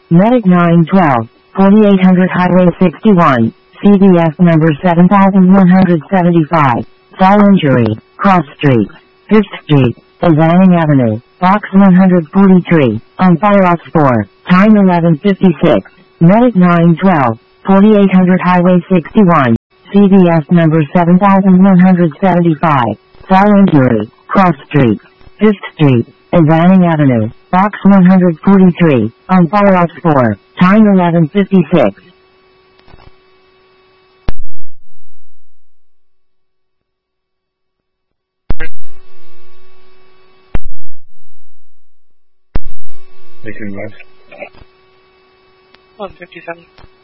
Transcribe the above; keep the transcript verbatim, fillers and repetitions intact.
Medic nine twelve, forty-eight hundred Highway sixty-one, C V F number seven thousand one hundred seventy-five, fall injury, cross street, fifth street, Banning Avenue, box one hundred forty-three, on fire ops four, time eleven fifty-six, Medic nine twelve, forty-eight hundred Highway sixty-one, C V F number seven thousand one hundred seventy-five, fall injury, cross street, fifth street, Banning Avenue, box one hundred forty-three, on fire ops four, time eleven fifty-six. They can left. one fifty-seven.